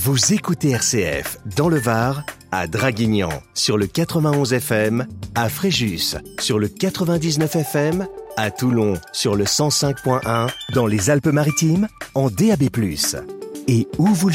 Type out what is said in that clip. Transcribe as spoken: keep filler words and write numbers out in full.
Vous écoutez R C F dans le Var, à Draguignan sur le quatre-vingt-onze F M, à Fréjus sur le quatre-vingt-dix-neuf F M, à Toulon sur le cent cinq point un, dans les Alpes-Maritimes en D A B plus. Et où vous le